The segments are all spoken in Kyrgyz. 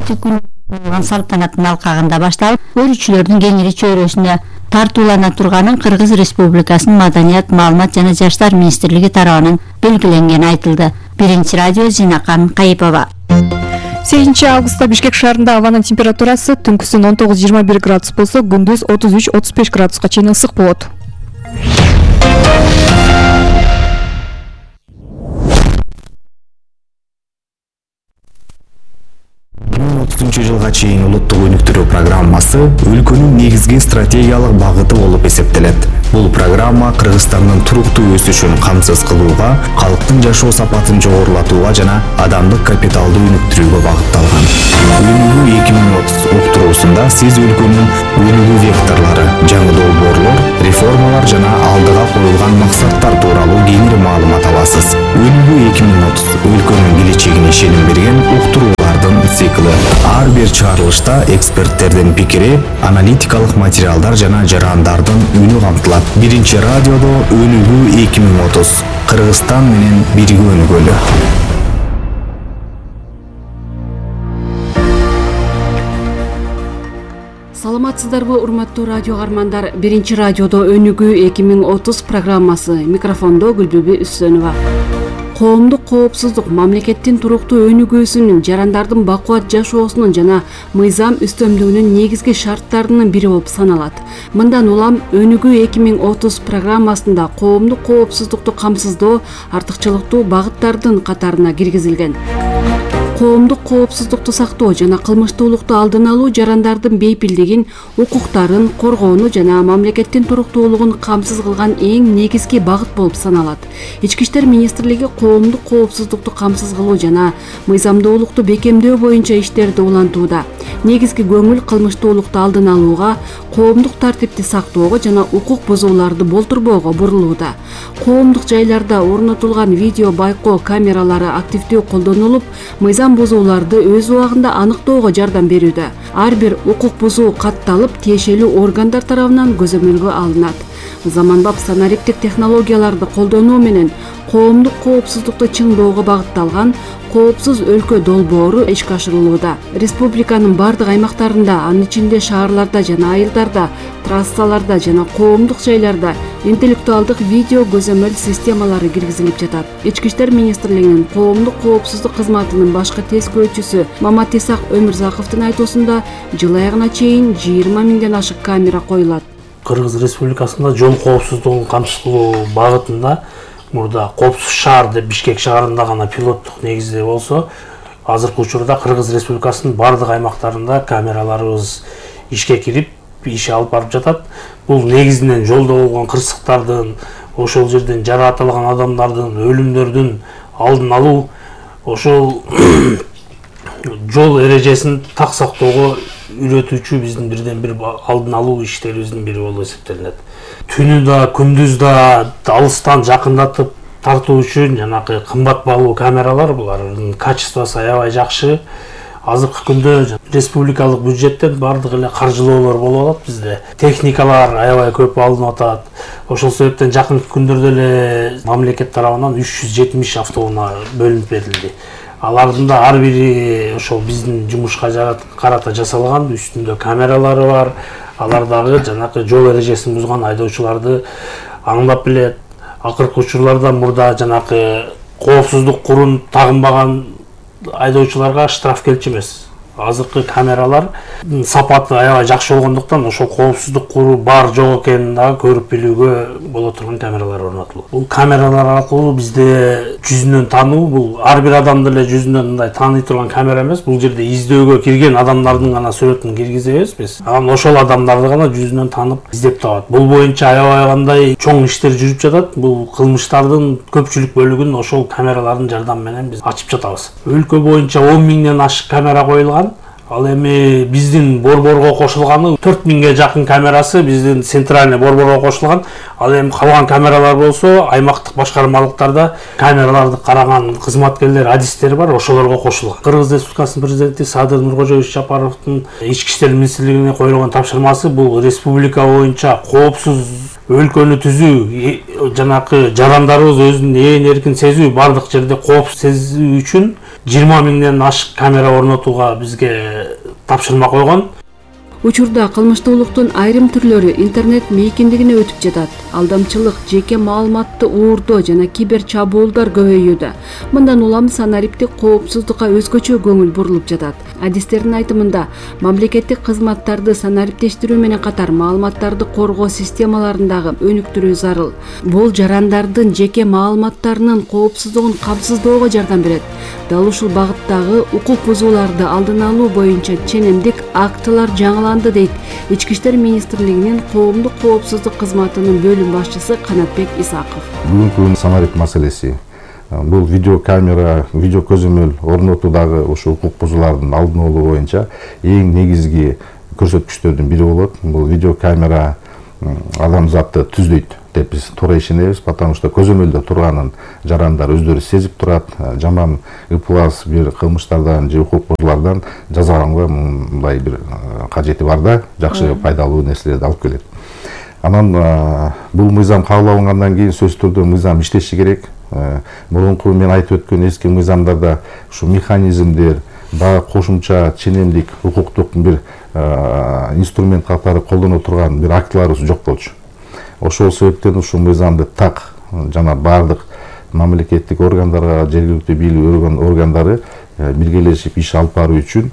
мамлекеттик күн салтанаттын алкагында башталып, көрүүчүлөрдүн кеңири чөйрөсүнө тартуулана турганын Кыргыз Республикасынын Маданият, маалымат жана жаштар министрлиги тарабынан белгиленгени айтылды. Биринчи радио Зинакан Кайыпова. 8 августта Бишкек шаарында абанын температурасы түнкүсүн 19-21 градус болсо, күндүз 33-35 градуска чейин ысык болот. Жылга чейин улуттук өнүктүрүү программасы өлкөнүн негизги стратегиялык багыты болуп эсептелет. Бул программа Кыргызстандын туруктуу өсүшүн камсыз кылууга, калктын жашоо сапатын жогорулатууга жана адамдык капиталды өнүктүрүүгө багытталган. Өнүгүү 2030 уктуруусунда сиз өлкөнүн өнүгүү векторлору, жаңы долбоорлор, реформалар жана алдыга коюлган максаттар тууралуу кеңири маалымат аласыз. Өнүгүү 2030 өлкөнүн келечегине ишеним берген уктуруулардын циклы. Ар бир чыгарылышта эксперттердин пикири, аналитикалык материалдар жана жарандардын үнү камтылат. Биринчи радиодо Өнүгүү 2030. Кыргызстан менен бирге өнүгөлү. Саламатсыздарбы, урматтуу радио кармандар. Биринчи радиодо Өнүгүү 2030 программасы. Микрофондо Гүлбүбү Үсөнова. Коомдук коопсуздук мамлекеттин туруктуу өнүгүүсүнүн, жарандардын бакубат жашоосунун жана мыйзам үстөмдүгүнүн негизги шарттарынын бири болуп саналат. Мындан улам Өнүгүү 2030 программасында коомдук коопсуздукту камсыздоо артыкчылыктуу багыттардын катарына киргизилген. Коомдук коопсуздукту сактоо жана кылмыштуулукту алдын алуу жарандардын бейпилдигин, укуктарын коргоону жана мамлекеттин туруктуулугун камсыз кылган эң негизги багыт болуп саналат. Ички иштер министрлиги коомдук коопсуздукту камсыз кылуу жана мыйзамдуулукту бекемдөө боюнча иштерди улантууда. Негизги көңүл кылмыштуулукту алдын алууга, коомдук тартипти сактоого жана укук бузууларды болтурбоого бурулууда. Коомдук жайларда орнотулган видео байкоо камералары активдүү колдонулуп, мыйзам бузууларды өз убагында аныктоого жардам берүүдө. Ар бир укук бузуу катталып, тиешелүү органдар тарабынан көзөмөлгө алынат. Заманбап санариптик технологияларды колдонуу менен коомдук коопсуздукту чыңдоого багытталган коопсуз өлкө долбоору ишке ашырылууда. Республиканын бардык аймактарында, анын ичинде шаарларда жана айылдарда, трассаларда жана коомдук жайларда интеллектуалдык видео көзөмөл системалары киргизилип жатат. Ички иштер министрлигинин коомдук коопсуздук кызматынын башкы тескөөчүсү Мамат Исак Өмүрзаковдун айтуусунда жыл аягына чейин 20 миңден ашык камера коюлат. Кыргыз Республикасында жол коопсуздугун камсыз кылуу багытында мурда коопсуз шаар деп Бишкек шаарында гана пилоттук негизде болсо, азыркы учурда Кыргыз Республикасынын бардык аймактарында камераларыбыз ишке кирип, иш алып барып жатат. Бул негизинен жолдо болгон кырсыктардын, ошол жерден жаракат адамдардын, өлүмдөрдүн алдын алуу, ошол жол эрежесин так сактоого үйрөтүүчү биздин бирден бир алдын алуу иштерибиздин бири болуп эсептелет. Түнү да, күндүз да алыстан жакындатып тартуу үчүн жанакы кымбат баалуу камералар, булардын качествосу аябай жакшы. Азыркы күндө республикалык бюджеттен бардык эле каржылоолор болуп атат бизде. Техникалар аябай көп алынып атат. Ошол себептен жакынкы күндөрдө эле мамлекет тарабынан 370 автоунаа бөлүнүп берилди. Алардын да ар бири ошол биздин жумушка карата жасалган, үстүндө камералары бар. Алар дагы жанакы жол эрежесин бузган айдоочуларды аңдап билет. Акыркы учурларда мурда жанакы коопсуздук курун тагынбаган айдоочуларга штраф келчү эмес. Азыркы камералар сапаты аябай жакшы болгондуктан ошол коопсуздук куру бар жок экенин дагы көрүп билүүгө боло турган камералар орнотулду. Бул камералар аркылуу бизде жүзүнөн таануу, бул ар бир адамды эле жүзүнөн мындай тааный турган камера эмес, бул жерде издөөгө кирген адамдардын гана сүрөтүн киргизебиз биз. Анан ошол адамдарды гана жүзүнөн таанып издеп табат. Бул боюнча аябай кандай чоң иштер жүрүп жатат. Бул кылмыштардын көпчүлүк бөлүгүн ошол камералардын жардамы менен биз ачып жатабыз. Өлкө боюнча 10 миңден ашык камера коюлган. Ал эми биздин борборго кошулганы 4 миңге жакын камерасы биздин центральный борборго кошулган. Ал эми калган камералар болсо аймактык башкармалыктарда камераларды караган кызматкерлер, адистер бар, ошолорго кошулган. Кыргыз Республикасынын президенти Садыр Нуркожоевич Жапаровдун ички иштер министрлигине коюлган тапшырмасы бул республика боюнча коопсуз өлкөнү түзүү, жанакы жарандарыбыз өзүн ээн эркин сезүү, бардык жерде коопсуз сезүү үчүн 20 миңден ашык камера орнотууга бизге тапшырма койгон. Учурда кылмыштуулуктун айрым түрлөрү интернет мейкиндигине өтүп жатат. Алдамчылык, жеке маалыматты уурдоо жана кибер чабуулдар көбөйүүдө. Мындан улам санариптик коопсуздукка өзгөчө көңүл бурулуп жатат. Адистердин айтымында, мамлекеттик кызматтарды санариптештирүү менен катар маалыматтарды коргоо системаларындагы өнүктүрүү зарыл. Бул жарандардын жеке маалыматтарынын коопсуздугун камсыздоого жардам берет. Дал ушул багыттагы укук бузууларды алдын алуу боюнча ченемдик актылар жаңыланды дейт Ички иштер министрлигинин коомдук коопсуздук кызматынын бөлүм башчысы Канатбек Исаков. Бүгүнкү санарип маселеси бул видеокамера, видео көзөмөл орнотуудагы ушу укук бузуулардын алдын алуу боюнча эң негизги көрсөткүчтөрдүн бири болот. Бул видеокамера адамзатты түздөйт деп биз туура ишенебиз, потому что көзөмөлдө турганын жарандар өздөрү сезип турат, жаман ыплас бир кылмыштардан же укук бузуулардан жазаганга мындай бир кажети бар да, жакшы пайдалуу нерселерди алып келет. Анан бул мыйзам кабыл алынгандан кийин сөзсүз түрдө мыйзам иштеши керек. Мурунку мен айтып өткөн эски мыйзамдарда ушу механизмдер, дагы кошумча ченемдик укуктук бир инструмент катары колдоно турган бир актыларыбыз жок болчу. Ошол себептен ушул мыйзамды так жана бардык мамлекеттик органдарга, жергиликтүү бийлик органдары биргелешип иш алып баруу үчүн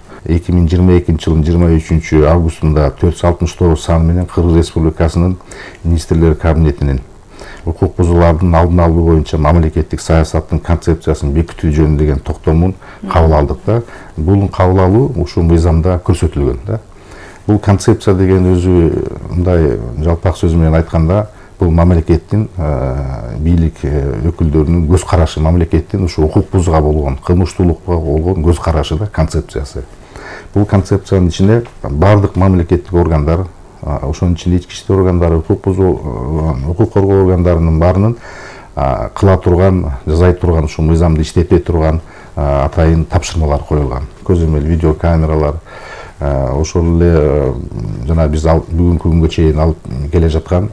2022 жылдын 23 августунда 469 сан менен Кыргыз Республикасынын министрлер кабинетинин укук бузуулардын алдын алуу боюнча мамлекеттик саясаттын концепциясын бекитүү жөнүндө токтомун кабыл алдык да. Бул кабыл алуу ушул мыйзамда көрсөтүлгөн да. Бул концепция деген өзү мындай жалпак сөз менен айтканда, бул мамлекеттин бийлик өкүлдөрүнүн көз карашы, мамлекеттин ушу укук бузууга болгон, кылмыштуулукка болгон көз карашы да, концепциясы. Бул концепциянын ичине бардык мамлекеттик органдар, ошонун ичинде ички иштер органдары, укук коргоо органдарынын баарынын кыла турган, жазай турган, ушул мыйзамды иштете турган атайын тапшырмалар коюлган. Көзөмөл видеокамералар, ошол эле жана биз бүгүнкү күнгө чейин алып келе жаткан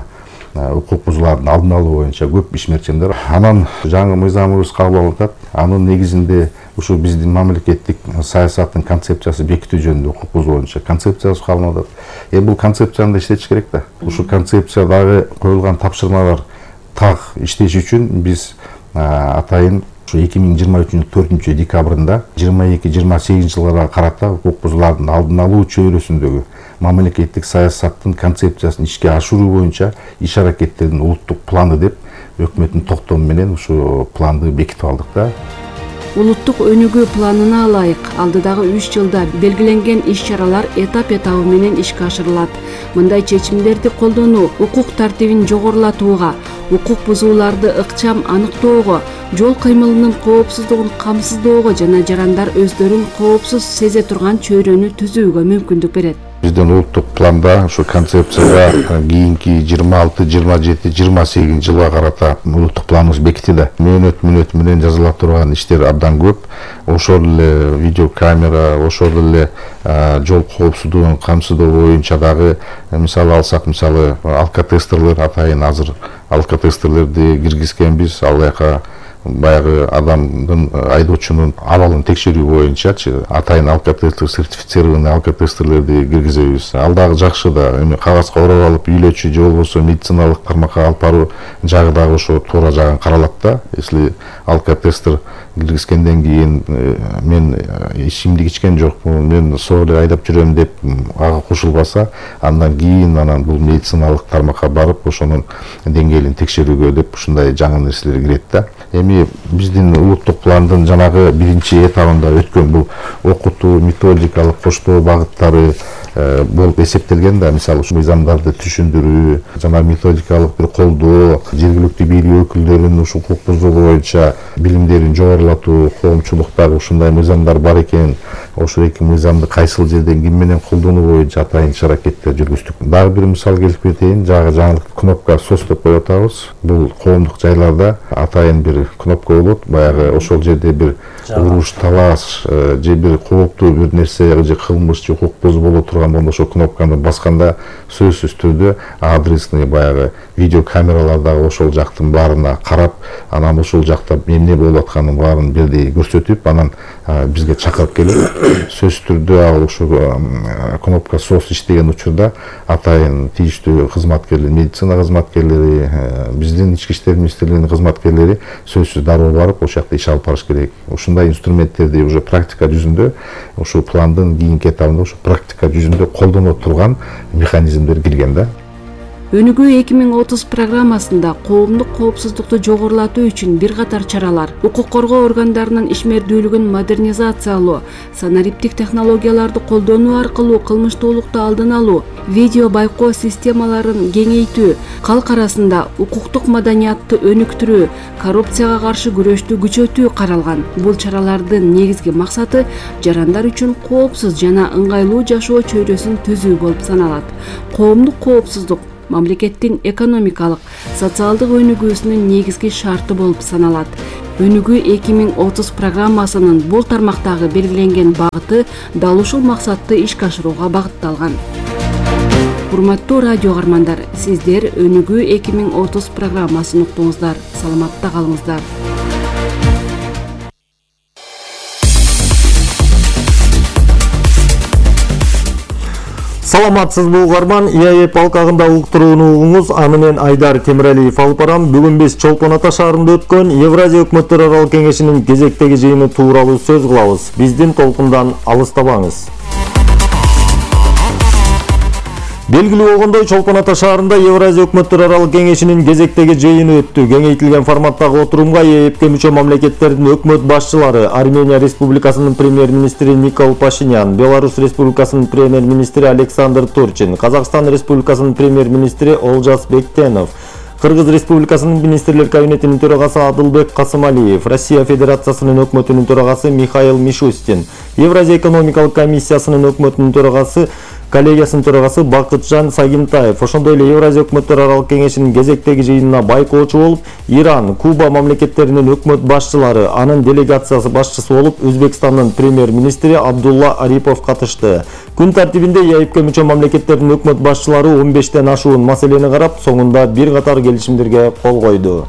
укук бузуулардын алдын алуу боюнча көп ишмерчимдер. Анан жаңы мыйзамыбыз кабыл алынып атат. Анын негизинде ушу биздин мамлекеттик саясаттын концепциясы бекитүү жөнүндө укук бузуу боюнча концепциясы кабыл алынып атат. Бул концепцияны да иштетиш керек да. Ушу концепциядагы коюлган тапшырмалар так иштеш үчүн биз атайын 2023 4 декабрында 22-28 жылдарга карата укук бузуулардын алдын алуу чөйрөсүндөгү мамлекеттик саясаттын концепциясын ишке ашыруу боюнча иш аракеттердин улуттук планы деп өкмөттүн токтому менен ушу планды бекитип алдык да. Улуттук өнүгүү планына ылайык алдыдагы 3 жылда белгиленген иш-чаралар этап-этабы менен ишке ашырылат. Мындай чечимдерди колдонуу укук тартибин жогорулатууга, укук бузууларды ыкчам аныктоого, жол кыймылынын коопсуздугун камсыздоого жана жарандар өздөрүн коопсуз сезе турган чөйрөнү түзүүгө мүмкүндүк берет. Биздин улуттук планда ушу концепцияга кийинки 26, 27, 28 жылга карата улуттук планыбыз бекитилди. Мөөнөт менен жазыла турган иштер абдан көп. Ошол эле видеокамера, ошол эле жол коопсуздугун камсыздоо боюнча дагы мисалы алсак, мисалы алкотестерлер, атайын азыр алкотестерлерди киргизкенбиз. Ал жака баягы адамдын, айдоочунун абалын текшерүү боюнчачы атайын алкотестер, сертифицированный алкотестерлерди киргизебиз. Ал дагы жакшы да, эми кагазга ороп алып үйлөчү же болбосо медициналык тармакка алып баруу жагы дагы ошо туура жагын каралат да. Если алкотестер киргизгенден кийин мен ичимдик ичкен жокмун, мен соо эле айдап жүрөм деп ага кошулбаса, андан кийин бул медициналык тармакка барып ошонун деңгээлин текшерүүгө деп ушундай жаңы нерселер кирет да. Эми биздин улуттук пландын жанагы биринчи этабында өткөн бул окутуу, методикалык коштоо багыттары болуп эсептелген да. Мисалы ушу мыйзамдарды түшүндүрүү, жана методикалык бир колдоо, жергиликтүү бийлик өкүлдөрүнүн ушу укук бузуу боюнча билимдерин жогорулатуу, коомчулуктагы ушундай мыйзамдар бар экен, ошол эки мыйзамды кайсыл жерден ким менен колдонуу боюнча атайын иш-аракеттер жүргүздүк. Дагы бир мисал келтип кетейин, жаңылык кнопка SOS деп коюп атабыз. Бул коомдук жайларда атайын бир кнопка болот. Баягы ошол жерде бир уруш, талаш же бир кооптуу бир нерсе же кылмыш же укук бузуу боло турган болсо ошол кнопканы басканда сөзсүз түрдө адресный баягы видео камералар дагы ошол жактын баарына карап, анан ошол жакта эмне болуп атканын баарын бирдей көрсөтүп, анан бизге чакырып келип, сөзсүз түрдө ал ошол кнопка сос иштеген учурда атайын тийиштүү кызматкерлер, медицина кызматкерлери, биздин ички иштер министрлигинин кызматкерлери сөзсүз дароо барып ошол жакта иш алып барыш керек. Ушундай инструменттерди уже практика жүзүндө, ошол пландын кийинки этабында ошо практика жүзүндө колдоно турган механизмдер кирген да. Өнүгүү 2030 программасында коомдук коопсуздукту жогорулатуу үчүн бир катар чаралар, укук коргоо органдарынын ишмердүүлүгүн модернизациялоо, санариптик технологияларды колдонуу аркылуу кылмыштуулукту алдын алуу, видео байкоо системаларын кеңейтүү, калк арасында укуктук маданиятты өнүктүрүү, коррупцияга каршы күрөштү күчөтүү каралган. Бул чаралардын негизги максаты жарандар үчүн коопсуз жана ыңгайлуу жашоо чөйрөсүн түзүү болуп саналат. Коомдук коопсуздук мамлекеттин экономикалык, социалдык өнүгүүсүнүн негизги шарты болуп саналат. Өнүгүү 2030 программасынын бул тармактагы белгиленген багыты дал ушул максатты ишке ашырууга багытталган. Урматтуу радио каармандар, сиздер Өнүгүү 2030 программасын уктуңуздар. Саламатта калыңыздар. Саламатсызбы угарман, ИАЭП алкагында уктурууну угуңуз, аны мен Айдар Темиралиев алып барам. Бүгүн биз Чолпон Ата шаарында өткөн Евразия өкмөттөр аралык кеңешинин кезектеги жыйыны тууралуу сөз кылабыз. Биздин толкундан алыстабаңыз. Белгилүү болгондой, Чолпон Ата шаарында Евразия өкмөттөр аралык кеңешинин кезектеги жыйыны өттү. Кеңейтилген форматтагы отурумга ЕЭПке мүчө мамлекеттердин өкмөт башчылары, Армения Республикасынын премьер-министри Никол Пашинян, Беларусь Республикасынын премьер-министри Александр Турчин, Казакстан Республикасынын премьер-министри Олжас Бектенов, Кыргыз Республикасынын министрлер кабинетинин төрагасы Адылбек Касымалиев, Россия Федерациясынын өкмөтүнүн төрагасы Михаил Мишустин, Евразия экономикалык комиссиясынын өкмөтүнүн төрагасы коллегиясынын төрагасы Бакытжан Сагинтаев, ошондой эле Евразия өкмөттөр аралык кеңешинин кезектеги жыйынына байкоочу болуп, Иран, Куба мамлекеттеринин өкмөт башчылары, анын делегациясы башчысы болуп, Өзбекстандын премьер-министри Абдулла Арипов катышты. Күн тартибинде ЕАЭПке мүчө мамлекеттердин өкмөт башчылары 15тен ашуун маселени карап, соңунда бир катар келишимдерге кол койду.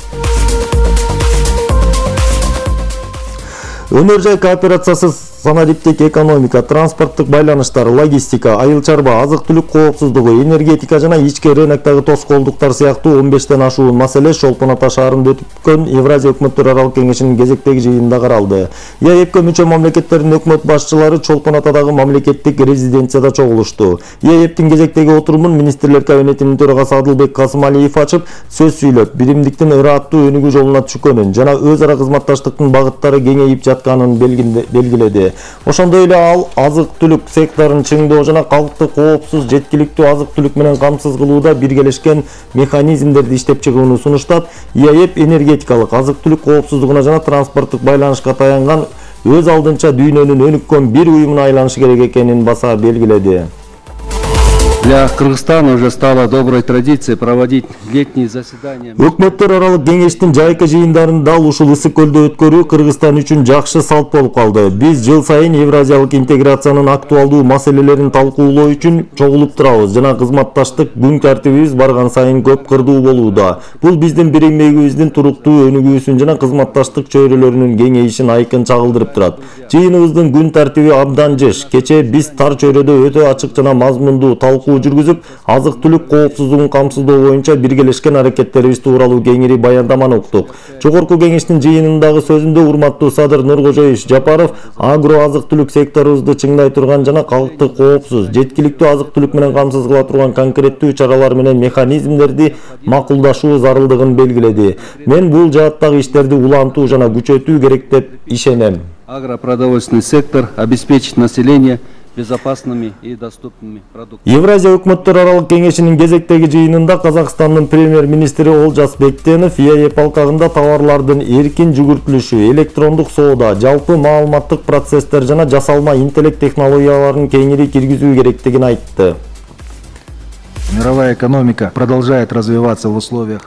Өнөр жай кооперациясы санариптик экономика, транспорттук байланыштар, логистика, айыл чарба, азык-түлүк коопсуздугу, энергетика жана ички рыноктогу тоскоолдуктар сыяктуу 15тен ашуун маселе Чолпон Ата шаарында өткөн Евразия өкмөттөр аралык кеңешинин кезектеги жыйынында каралды. ЕАЭПке мүчө мамлекеттердин өкмөт башчылары Чолпон Атадагы мамлекеттик резиденцияда чогулушту. ЕАЭПтин кезектеги отурумун министрлер кабинетинин төрагасы Адылбек Касымалиев ачып, сөз сүйлөп, биримдиктин ырааттуу өнүгүү жолуна түшкөнүн жана өз ара кызматташтыктын багыттары кеңейип жатканын белгиледи. Ошондой эле ал азык-түлүк секторун чыңдоо жана калкты коопсуз, жеткиликтүү азык-түлүк менен камсыз кылууда биргелешкен механизмдерди иштеп чыгууну сунуштап, ЕАЭП энергетикалык, азык-түлүк коопсуздугуна жана транспорттук байланышка таянган өз алдынча дүйнөнүн өнүккөн бир уюмуна айланышы керек экенин баса белгиледи. Для Кыргызстана уже стала доброй традицией проводить летние заседания. Өкмөттөр аралык кеңештин жайкы жыйындарын дал ушул ысык көлдө өткөрүү Кыргызстан үчүн жакшы салт болуп калды. Биз жыл сайын евразиялык интеграциянын актуалдуу маселелерин талкуулоо үчүн чогулуп турабыз жана кызматташтык күн тартибибиз барган сайын көп кырдуу болууда. Бул биздин биримдигибиздин туруктуу өнүгүүсүн жана кызматташтык чөйрөлөрүнүн кеңейишин айкын чагылдырып турат. Жыйыныбыздын күн тартиби абдан жеш. Кечээ биз тар чөйрөдө өтө ачык жана мазмундуу талкуу жүргүзүп, азык-түлүк коопсуздугун камсыздоо боюнча биргелешкен аракеттерибиз тууралуу кеңири баяндаманы уктук. Жогорку кеңештин жыйынындагы сөзүндө урматтуу Садыр Нуркожоевич Жапаров агро азык-түлүк секторубузду чыңдай турган жана калкты коопсуз, жеткиликтүү азык-түлүк менен камсыз кыла турган конкреттүү чаралар менен механизмдерди макулдашуу зарылдыгын белгиледи. Мен бул жааттагы иштерди улантуу жана күчөтүү керек деп ишенем. Агропродовольственный сектор обеспечить население безопасными и доступными продуктами. Евразия өкмөттөр аралык кеңешинин кезектеги жыйынында Казакстандын премьер-министри Олжас Бектенов ЕАЭП алкагында товарлардын эркин жүгүртүлүшү, электрондук соода, жалпы маалыматтык процесстер жана жасалма интеллект технологияларын кеңири киргизүү керектигин айтты. Мировая экономика продолжает развиваться в условиях.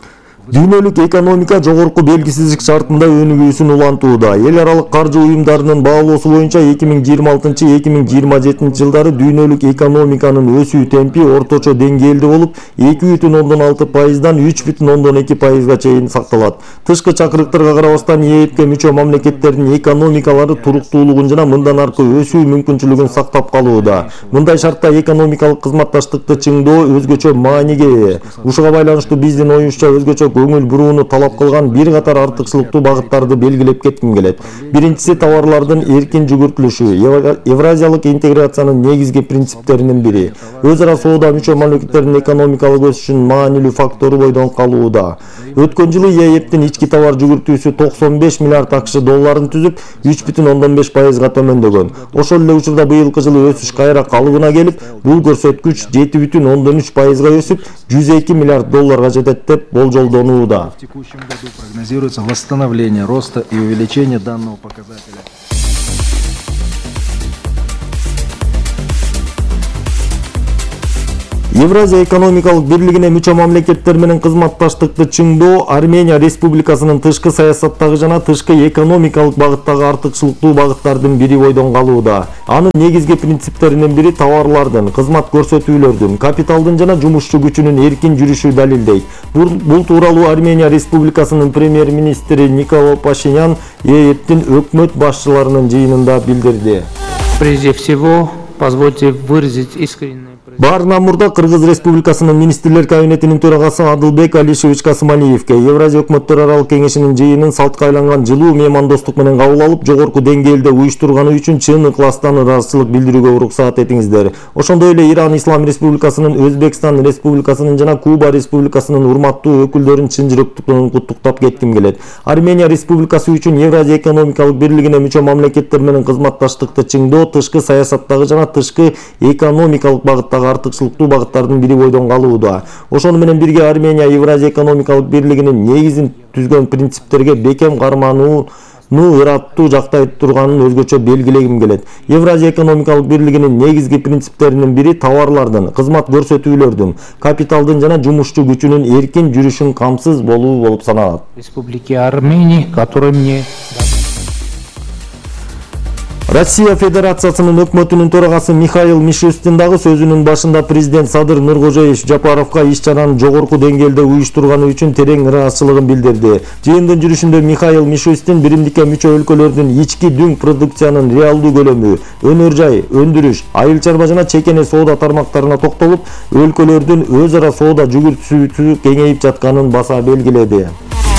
Дүйнөлүк экономика жогорку белгисиздик шартында өнүгүүсүн улантууда. Эл аралык каржы уюмдарынын баалоосу боюнча 2026-2027 жылдары дүйнөлүк экономиканын өсүү темпи орточо деңгээлде болуп, 2,6%дан 3,2%га чейин сакталат. Тышкы чакырыктарга карабастан ЕЭПке мүчө мамлекеттердин экономикалары туруктуулугун жана мындан аркы өсүү мүмкүнчүлүгүн сактап калууда. Мындай шартта экономикалык кызматташтыкты чыңдоо өзгөчө мааниге ээ. Ушуга байланыштуу биздин оюбузча өзгөчө көңүл бурууну талап кылган бир катар артыкчылыктуу багыттарды белгилеп кетким келет. Биринчиси товарлардын эркин жүгүртүлүшү. Евразиялык интеграциянын негизги принциптеринин бири. Өз ара соода мүчө мамлекеттердин экономикалык өсүшүнүн маанилүү фактору бойдон калууда. Өткөн жылы ЕЭПтин ички товар жүгүртүүсү 95 миллиард АКШ долларын түзүп, 3,5%га төмөндөгөн. Ошол эле учурда быйылкы жылы өсүш кайра калыбына келип, бул көрсөткүч 7,3%га өсүп, 102 миллиард долларга жетет деп болжолдонууда. В текущем году прогнозируется восстановление роста и увеличение данного показателя. Евразия экономикалык бирлигине мүчө мамлекеттер менен кызматташтыкты чыңдоо Армения Республикасынын тышкы саясаттагы жана тышкы экономикалык багыттагы артыкчылыктуу багыттардын бири бойдон калууда. Анын негизги принциптеринин бири товарлардын, кызмат көрсөтүүлөрдүн, капиталдын жана жумушчу күчүнүн эркин жүрүшү далилдейт. Бул тууралуу Армения Республикасынын премьер-министри Николо Пашинян ЕЭПтин өкмөт башчыларынын жыйынында билдирди. Прежде всего, позвольте выразить искреннее. Баарынан мурда Кыргыз Республикасынын министрлер кабинетинин төрагасы Адылбек Алишевич Касымалиевке Евразия өкмөттөр аралык кеңешинин жыйынын салтка айланган жылуу меймандостук менен кабыл алып, жогорку деңгээлде уюштурганы үчүн чын ыкластан ыраазычылык билдирүүгө уруксаат этиңиздер. Ошондой эле Иран Ислам Республикасынын, Өзбекстан Республикасынын жана Куба Республикасынын урматтуу өкүлдөрүн чын жүрөктүктөн куттуктап кетким келет. Армения Республикасы үчүн Евразия экономикалык бирлигине мүчө мамлекеттер менен кызматташтыкты чыңдоо тышкы саясаттагы жана тышкы экономикалык багыттагы артыкчылыктуу багыттардын бири бойдон калууда. Ошону менен бирге Армения Евразия экономикалык бирлигинин негизин түзгөн принциптерге бекем карманууну ыраттуу жактай турганын өзгөчө белгилегим келет. Евразия экономикалык бирлигинин негизги принциптеринин бири товарлардын, кызмат көрсөтүүлөрдүн, капиталдын жана жумушчу күчүнүн эркин жүрүшүн камсыз болуу болуп саналат. Республики Армении, который мне Россия Федерациясынын өкмөтүнүн төрагасы Михаил Мишустин дагы сөзүнүн башында президент Садыр Нуркожоевич Жапаровго иш-чараны жогорку деңгээлде уюштурганы үчүн терең ыраазычылыгын билдирди. Жыйындын жүрүшүндө Михаил Мишустин биримдикке мүчө өлкөлөрдүн ички дүң продукциянын реалдуу көлөмү, өнөр жай, өндүрүш, айыл чарба жана чекене соода тармактарына токтолуп, өлкөлөрдүн өз ара соода жүгүртүүсү кеңейип жатканын баса белгиледи.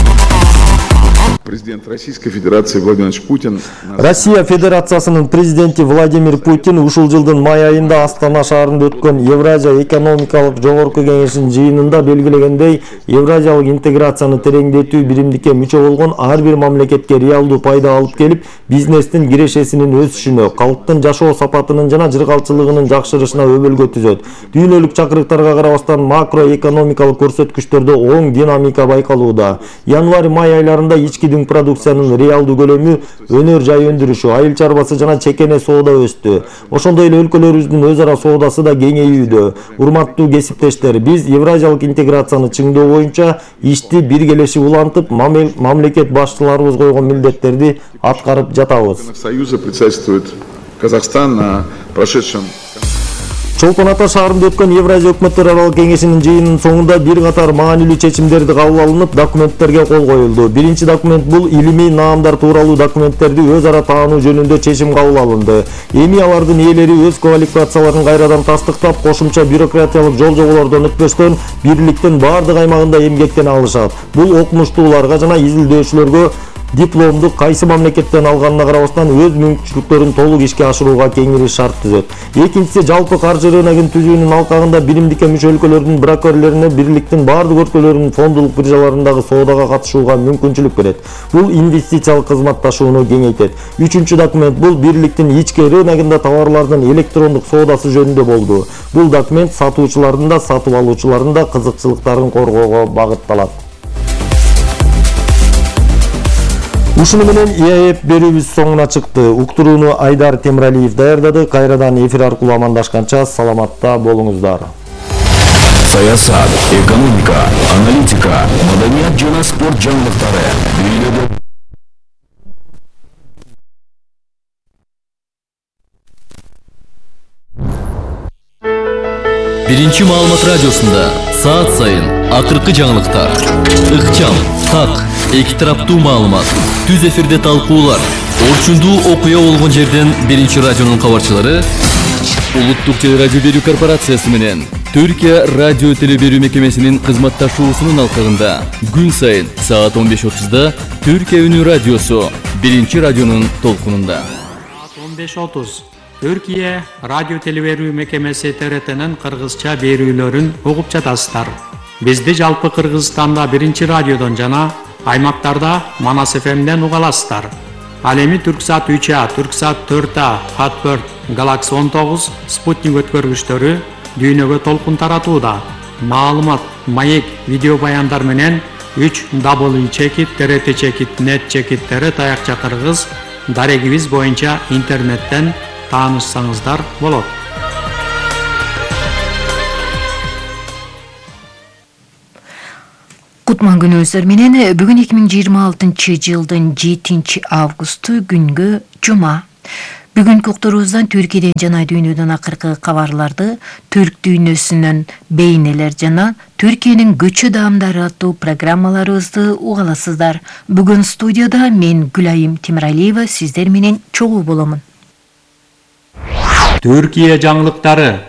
Президент Российской Федерации Владимир Путин. Россия Федерациясынын президенти Владимир Путин ушул жылдын май айында Астана шаарында өткөн Евразия экономикалык жогорку кеңешинин жыйынында белгилегендей, евразиялык интеграцияны тереңдетүү биримдикке мүчө болгон ар бир мамлекетке реалдуу пайда алып келип, бизнестин кирешесинин өсүшүнө, калктын жашоо сапатынын жана жыргалчылыгынын жакшырышына өбөлгө түзөт. Дүйнөлүк чакырыктарга карабастан макроэкономикалык көрсөткүчтөрдө оң динамика байкалууда. Январь-май айларында ички продукциянын реалдуу көлөмү, өнөр жай өндүрүшү, айыл чарбасы жана чекене соода өстү. Ошондой эле өлкөлөрүбүздүн өз ара соодасы да кеңейүүдө. Урматтуу кесиптештер, биз евразиялык интеграцияны чыңдоо боюнча ишти биргелешип улантып, мамлекет башчыларыбыз койгон милдеттерди аткарып жатабыз. Союза председательствует Казахстан на прошедшем. Чолпон Ата шаарында өткөн Евразия өкмөттөр аралык кеңешинин жыйынынын соңунда бир катар маанилүү чечимдерди кабыл алынып, документтерге кол коюлду. Биринчи документ бул илимий наамдар тууралуу документтерди өз ара таануу жөнүндө чечим кабыл алынды. Эми алардын ээлери өз квалификацияларын кайрадан тастыктап, кошумча бюрократиялык жол-жоболордон өтпөстөн бирликтин бардык аймагында эмгектене алышат. Бул окумуштууларга жана изилдөөчүлөргө дипломду кайсы мамлекеттен алганына карабастан өз мүмкүнчүлүктөрүн толук ишке ашырууга кеңири шарт түзөт. Экинчиси, жалпы каржы рыногун түзүүнүн алкагында биримдикке мүчө өлкөлөрдүн брокерлерине бирликтин бардык өлкөлөрүнүн фондулук биржаларындагы соодага катышууга мүмкүнчүлүк берет. Бул инвестициялык кызматташууну кеңейтет. Үчүнчү документ бул бирликтин ички рыногунда товарлардын электрондук соодасы жөнүндө болду. Бул документ сатуучулардын да, сатып алуучулардын да кызыкчылыктарын коргоого багытталат. Ушуну менен ЕЭП берүүбүз соңуна чыкты. Уктурууну Айдар Темиралиев даярдады. Кайрадан эфир аркылуу амандашканча саламатта болуңуздар. саясат, экономика, аналитика, маданият жана спорт жаңылыктары. Биринчи маалымат радиосунда саат сайын акыркы жаңылыктар, ыкчам, так, эки тараптуу маалымат, түз эфирде талкуулар, орчундуу окуя болгон жерден биринчи радионун кабарчылары Улуттук телерадио берүү корпорациясы менен Түркия радио телеберүү мекемесинин кызматташуусунун алкагында күн сайын саат 15:30да Түркия үнү радиосу биринчи радионун толкунунда. Саат 15:30 Түркия радио телеберүү мекемеси ТРТнын кыргызча берүүлөрүн угуп жатасыздар. Бизди жалпы Кыргызстанда биринчи радиодон жана аймактарда Манас ФМден уга аласыздар. Ал эми Түрксат 3А, Түрксат 4А, Хат4, Галакси 19, Спутник өткөргүчтөрү дүйнөгө толкун таратууда. Маалымат, маек, видео баяндар менен 3w.trt.net таякча кыргыз дарегибиз боюнча интернеттен таанышсаңыздар болот. Кутман күнүңүздөр менен бүгүн 2026 жылдын 7 августу күнгө жума. Бүгүнкү уктуруубуздан Түркияден жана дүйнөдөн акыркы кабарларды, түрк дүйнөсүнөн бейнелер жана Түркиянын көчө даамдары аттуу программаларыбызды угаласыздар. Бүгүн студияда мен Гүлайым Темиралиева сиздер менен чогуу боломун. Түркия жаңылыктары.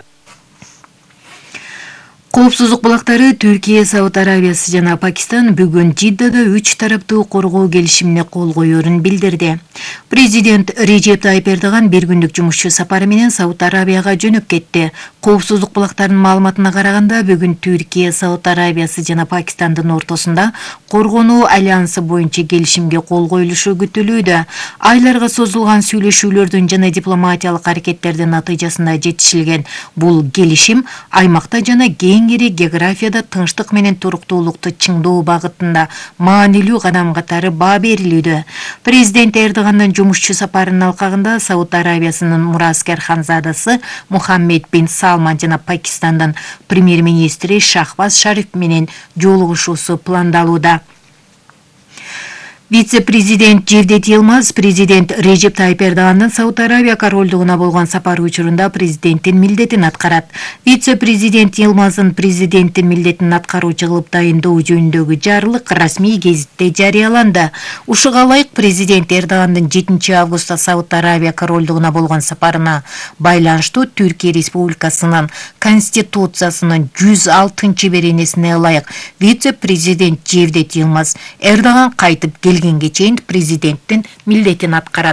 Коопсуздук булактары Түркия, Сауд Арабиясы жана Пакистан бүгүн Жиддада 3 тараптуу коргоо келишимине кол коерун билдирди. Президент Режеп Тайип Эрдоган бир күндүк жумушчу сапары менен Сауд Арабияга жөнөп кетти. Коопсуздук булактарынын маалыматына караганда бүгүн Түркия, Сауд Арабиясы жана Пакистандын ортосунда коргонуу альянсы боюнча келишимге кол коюлушу күтүлүүдө. Айларга созулган сүйлөшүүлөрдүн жана дипломатиялык аракеттердин натыйжасында жетишилген бул келишим аймакта жана кеңири географияда тынчтык менен туруктуулукту чыңдоо багытында маанилүү кадам катары баа берилүүдө. Президент Эрдогандын жумушчу сапарынын алкагында Сауд Арабиясынын мураскер ханзадасы Мухаммед бин Салман жана Пакистандын премьер-министри Шахбаз Шариф менен жолугушуусу пландалууда. Вице-президент Жевдет Йылмаз президент Режеп Тайип Эрдогандын Сауд Арабия королдугуна болгон сапары учурунда президенттин милдетин аткарат. Вице-президент Йылмаздын президенттин милдетин аткаруучу кылып дайындоо жөнүндөгү жарлык расмий гезитте жарыяланды. Ушуга ылайык президент Эрдогандын 7 августта Сауд Арабия королдугуна болгон сапарына байланыштуу Түркия Республикасынын Конституциясынын 106 беренесине ылайык вице-президент Жевдет Йылмаз Эрдоган кайтып келгенге чейин президенттин милдетин аткарат.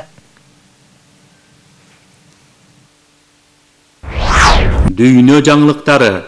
Дүйнө жаңылыктары.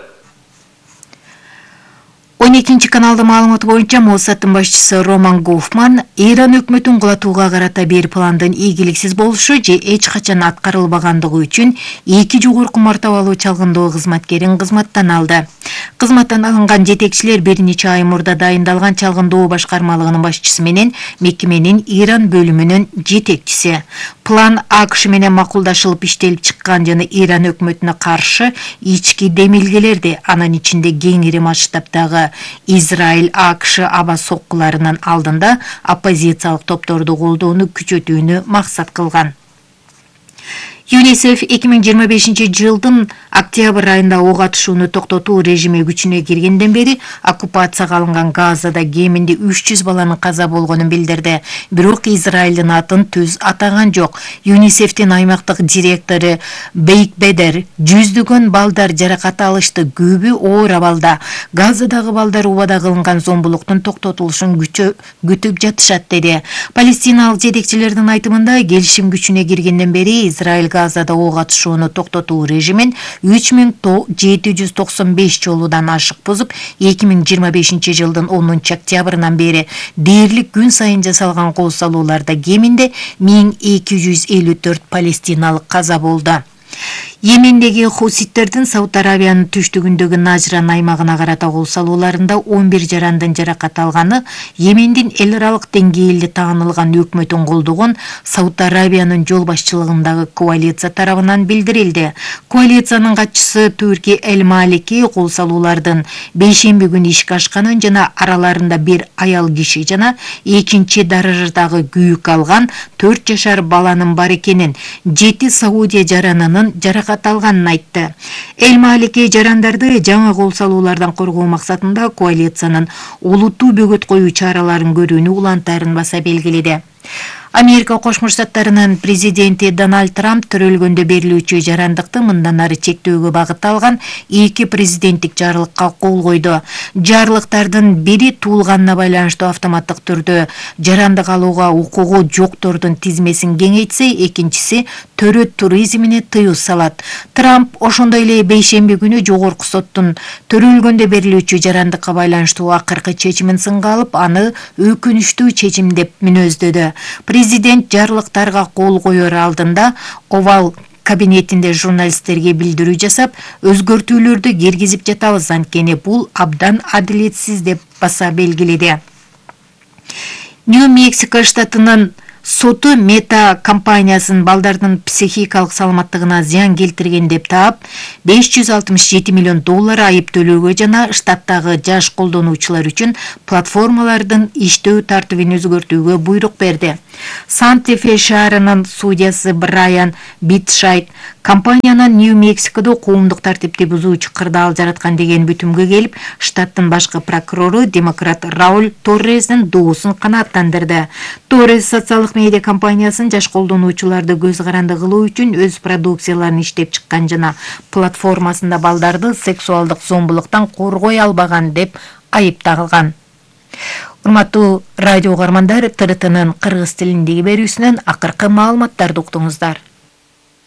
12 каналдын маалыматы боюнча Моссадтын башчысы Роман Гофман Иран өкмөтүн кулатууга карата бир пландын ийгиликсиз болушу же эч качан аткарылбагандыгы үчүн 2 жогорку мартабалуу чалгындоо кызматкерин кызматтан алды. Кызматтан алынган жетекчилер бир нече ай мурда дайындалган чалгындоо башкармалыгынын башчысы менен мекеменин Иран бөлүмүнүн жетекчиси. План АКШ менен макулдашылып иштелип чыккан жана Иран өкмөтүнө каршы ички демилгелерди, анын ичинде кеңири масштабдагы Израиль АКШ аба соккуларынын алдында оппозициялык топторду колдоону күчөтүүнү максат кылган. ЮНИСЕФ 2025 жылдын октябрь айында ок атышууну токтотуу режими күчүнө киргенден бери оккупацияга алынган Газада кеминде 300 баланын каза болгонун билдирди. Бирок Израилдин атын түз атаган жок. ЮНИСЕФтин аймактык директору Бейк Бедер жүздөгөн балдар жаракат алышты, көбү оор абалда. Газадагы балдар убада кылынган зомбулуктун токтотулушун күтүп жатышат деди. Палестиналык жетекчилердин айтымында келишим күчүнө киргенден бери Израиль Газада ок атышууну токтотуу режимин 3795 жолудан ашык бузуп, 2025 жылдын 10 октябрынан бери дээрлик күн сайын жасалган кол салууларда кеминде 1254 палестиналык каза болду. Йемендеги хуситтердин Сауд Арабиянын түштүгүндөгү Нажран аймагына карата кол салууларында 11 жарандын жаракат алганы Йемендин эл аралык деңгээлде таанылган өкмөтүн колдогон Сауд Арабиянын жол башчылыгындагы коалиция тарабынан билдирилди. Коалициянын катчысы Турки Эль-Малики кол салуулардын бейшемби күнү ишке ашканын жана араларында бир аял киши жана экинчи даражадагы күйүк алган 4 жашар баланын бар экенин, 7 Саудия жаранынын жаракат алганын айтты. Эль-Малики жарандарды жаңы кол салуулардан коргоо максатында коалициянын олуттуу бөгөт коюу чараларын көрүүнү улантарын баса белгиледи. Америка Кошмо Штаттарынын президенти Дональд Трамп төрөлгөндө берилүүчү жарандыкты мындан ары чектөөгө багытталган 2 президенттик жарлыкка кол койду. Жарлыктардын бири туулганына байланыштуу автоматтык түрдө жарандык алууга укугу жоктордун тизмесин кеңейтсе, экинчиси төрөт туризмине тыюу салат. Трамп ошондой эле бейшемби күнү жогорку соттун төрөлгөндө берилүүчү жарандыкка байланыштуу акыркы чечимин сынга алып, аны өкүнүчтүү чечим деп мүнөздөдү. Президент жарлыктарга кол коёр алдында Овал кабинетинде журналисттерге билдирүү жасап, өзгөртүүлөрдү киргизип жатабыз, анткени бул абдан адилетсиз деп баса белгиледи. Нью-Мексико штатынын соту Мета компаниясын балдардын психикалык саламаттыгына зыян келтирген деп таап, $567 миллион айып төлөөгө жана штаттагы жаш колдонуучулар үчүн платформалардын иштөө тартибин өзгөртүүгө буйрук берди. Санта-Фе шаарынын судьясы Брайан Битшайт компаниянын Нью-Мексикодо коомдук тартипти бузуучу кырдаал жараткан деген бүтүмгө келип, штаттын башкы прокурору демократ Рауль Торрездин доосун канааттандырды. Торрес социалдык медиа компаниясын жаш колдонуучуларды көз каранды кылуу үчүн өз продукцияларын иштеп чыккан жана платформасында балдарды сексуалдык зомбулуктан коргой албаган деп айыпталган. Урматтуу радио угармандар, ТРТнын кыргыз тилиндеги берүүсүнөн акыркы маалыматтарды уктуңуздар.